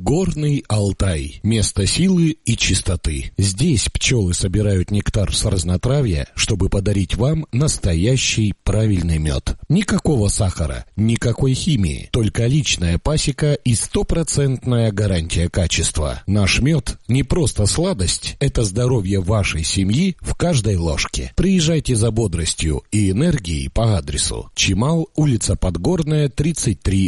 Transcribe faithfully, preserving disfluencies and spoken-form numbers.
Горный Алтай – место силы и чистоты. Здесь пчелы собирают нектар с разнотравья, чтобы подарить вам настоящий правильный мед. Никакого сахара, никакой химии, только личная пасека и стопроцентная гарантия качества. Наш мед не просто сладость, это здоровье вашей семьи в каждой ложке. Приезжайте за бодростью и энергией по адресу Чимал, улица Подгорная, тридцать три